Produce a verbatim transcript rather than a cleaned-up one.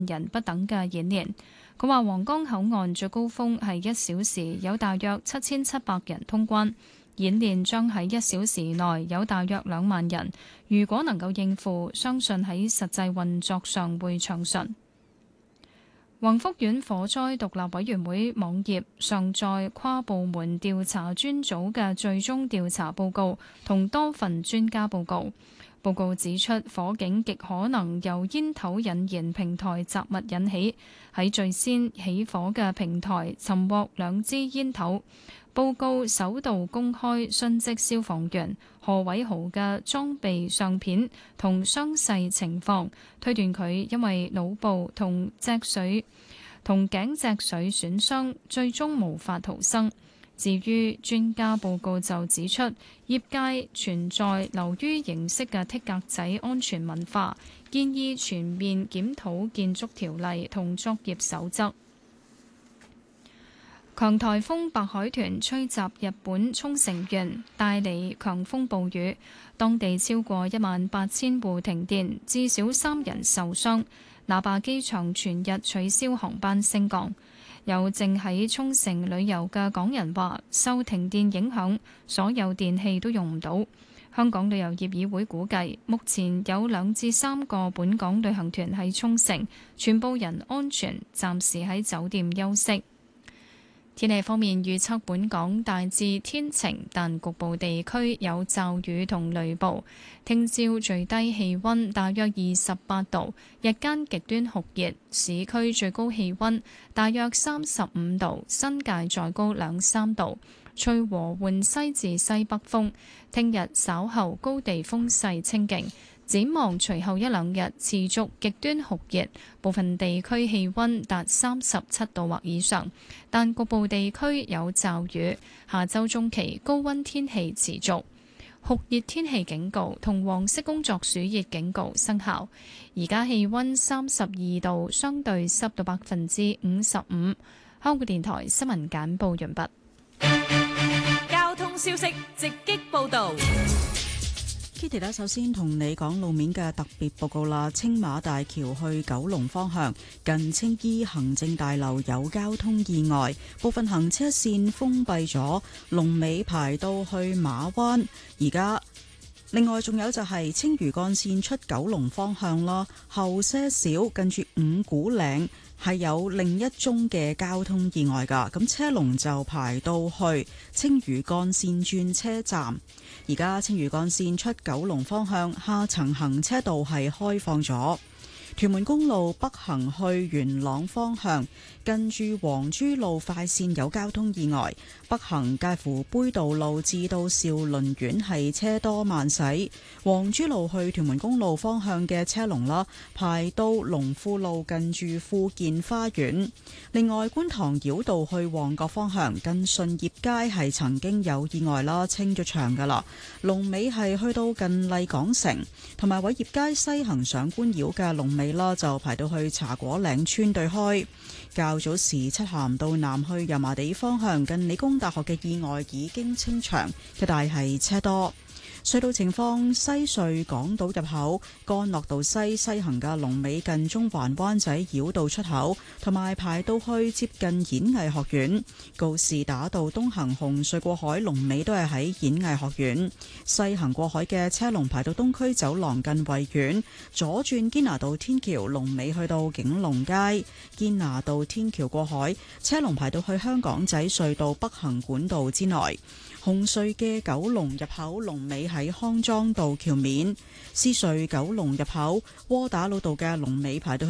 人不等嘅演練。佢話皇崗口岸最高峰係一小時有大約七千七百人通關，演練將喺一小時內有大約兩萬人。如果能夠應付，相信喺實際運作上會暢順。宏福苑火災獨立委員會網頁上載跨部門調查專組嘅最終調查報告同多份專家報告。報告指出，火警極可能由煙頭引燃平台雜物引起。喺最先起火嘅平台尋獲兩支煙頭。報告首度公開殉職消防員何偉豪嘅裝備相片同傷勢情況，推斷佢因為腦部同脊髓同頸脊髓損傷，最終無法逃生。至於專家報告就指出，業界存在流於形式嘅剔格仔安全文化，建議全面檢討建築條例同作業守則。強颱風白海豚吹襲日本沖繩縣，帶嚟強風暴雨，當地超過一萬八千戶停電，至少三人受傷。那霸機場全日取消航班升降。有正喺沖繩旅遊嘅港人話，受停電影響，所有電器都用唔到。香港旅遊業議會估計，目前有兩至三個本港旅行團喺沖繩，全部人安全，暫時喺酒店休息。天氣方面預測，本港大致天晴，但局部地區有驟雨同雷暴。聽朝最低氣溫大約二十八度，日間極端酷熱，市區最高氣溫大約三十五度，新界再高兩三度。吹和緩西至西北風。聽日稍後高地風勢清勁。展望隨後一兩日持續極端酷熱，部分地區氣溫達三十七度或以上，但局部地區有驟雨。下周中期高溫天氣持續，酷熱天氣警告同黃色工作暑熱警告生效。而家氣溫三十二度，相對濕度百分之五十五。香港電台新聞簡報完畢。 交通消息直擊報道。 Kitty 咧，首先同你講路面嘅特別報告啦。青馬大橋去九龍方向，近青衣行政大樓有交通意外，部分行車線封閉咗，龍尾排到去馬灣。而家另外仲有就係青嶼幹線出九龍方向啦，後些少近住五股嶺係有另一宗嘅交通意外噶，咁車龍就排到去青嶼幹線轉車站。而家青嶼幹線出九龍方向下層行車道係開放咗。屯門公路北行去元朗方向，近住黃珠路快線有交通意外，北行介乎杯渡路至到兆麟苑係車多慢駛。黃珠路去屯門公路方向嘅車龍啦，排到龍富路近住富健花園。另外，觀塘繞道去旺角方向，近順業街係曾經有意外啦，清咗場噶啦。龍尾係去到近麗港城，同埋偉業街西行上官繞嘅龍尾啦，就排到去茶果嶺村對開。較早時漆咸道南去油麻地方向，近理工大學嘅意外已經清場，一帶係車多。隧道情況：西隧港島入口干諾道西西行嘅龍尾近中環灣仔繞道出口，同埋排到去接近演藝學院。告士打道東行紅隧過海龍尾都係喺演藝學院。西行過海嘅車龍排到東區走廊近維園，左轉堅拿道天橋龍尾去到景隆街。堅拿道天橋過海車龍排到去香港仔隧道北行管道之內。紅隧嘅九龍入口龍尾喺康莊道橋面，獅隧九龍入口窩打老道嘅龍尾排到去